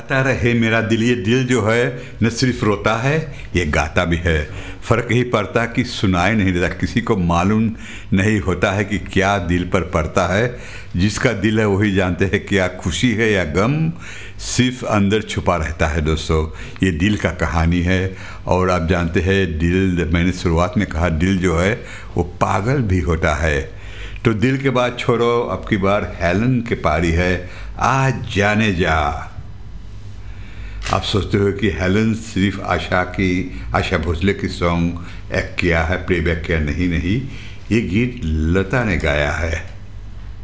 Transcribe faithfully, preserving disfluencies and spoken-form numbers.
गाता रहे मेरा दिल, ये दिल जो है न सिर्फ रोता है, ये गाता भी है। फ़र्क ही पड़ता कि सुनाई नहीं देता, किसी को मालूम नहीं होता है कि क्या दिल पर पड़ता है। जिसका दिल है वही जानते हैं क्या खुशी है या गम सिर्फ अंदर छुपा रहता है। दोस्तों, ये दिल का कहानी है। और आप जानते हैं दिल, मैंने शुरुआत में कहा दिल जो है वो पागल भी होता है। तो दिल के बाद छोड़ो, अब की बार हेलन के पारी है, आज जाने जा। आप सोचते हो कि हेलन सिर्फ आशा की आशा भोसले की सॉन्ग एक्ट किया है, प्लेबैक किया, नहीं नहीं, ये गीत लता ने गाया है।